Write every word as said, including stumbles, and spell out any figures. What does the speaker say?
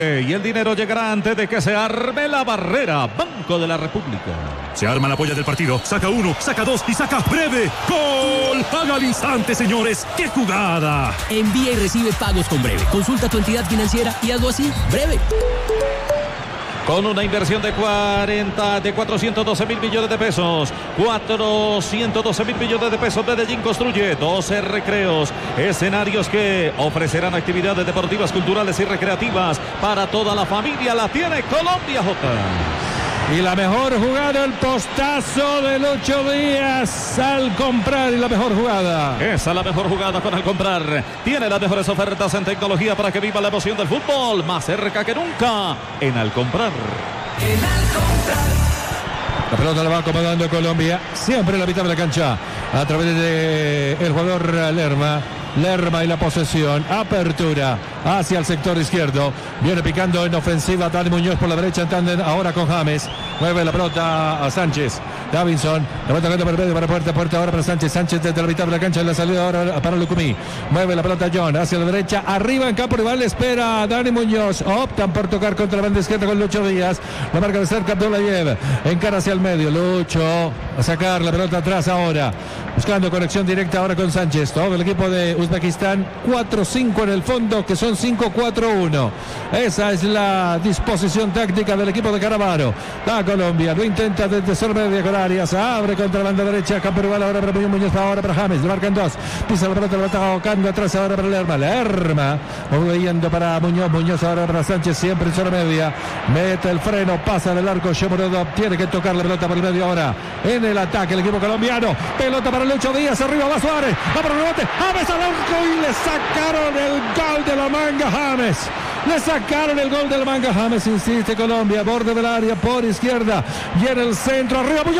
Y el dinero llegará antes de que se arme la barrera. Banco de la República. Se arma la polla del partido. Saca uno, saca dos y saca breve. ¡Gol! Paga al instante, señores. ¡Qué jugada! Envía y recibe pagos con Breve. Consulta tu entidad financiera y hazlo así. Breve. Con una inversión de cuarenta, de cuatrocientos doce mil millones de pesos. cuatrocientos doce mil millones de pesos. Medellín construye doce recreos, escenarios que ofrecerán actividades deportivas, culturales y recreativas para toda la familia. La tiene Colombia, J. Y la mejor jugada, el postazo del Ocho Díaz al comprar. Y la mejor jugada. Esa es la mejor jugada con Al Comprar. Tiene las mejores ofertas en tecnología para que viva la emoción del fútbol. Más cerca que nunca en Al Comprar. En Al Comprar. La pelota la va acomodando Colombia. Siempre en la mitad de la cancha. A través de el jugador Lerma. Lerma y la posesión, apertura hacia el sector izquierdo, viene picando en ofensiva Dani Muñoz por la derecha, entienden ahora con James, mueve la pelota a Sánchez, Davinson, la va tocando por el medio para puerta, puerta ahora para Sánchez, Sánchez desde la mitad de la cancha, en la salida ahora para Lucumí, mueve la pelota John hacia la derecha, arriba en campo rival, espera a Dani Muñoz, optan por tocar contra la banda izquierda con Lucho Díaz, la marca de cerca Abdullayev, encara hacia el medio, Lucho a sacar la pelota atrás ahora, buscando conexión directa ahora con Sánchez, todo el equipo de Uzbekistán, cuatro cinco en el fondo, que son cinco cuatro uno. Esa es la disposición táctica del equipo de Caravaro. Va Colombia, lo intenta desde zona media con Arias, abre contra la banda derecha, campo rival ahora para Muñoz, Muñoz ahora para James, le marcan dos, pisa la pelota, lo está tocando atrás ahora para Lerma, Lerma, moviendo para Muñoz, Muñoz ahora para Sánchez, siempre en zona media, mete el freno, pasa del arco, Shomurodov tiene que tocar la pelota por el medio ahora, en el ataque el equipo colombiano, pelota para Lucho Díaz, arriba va Suárez, va por el rebote, James al arco y le sacaron el gol de la manga James. Le sacaron el gol de la manga James, insiste Colombia, borde del área por izquierda y en el centro, arriba Muñoz.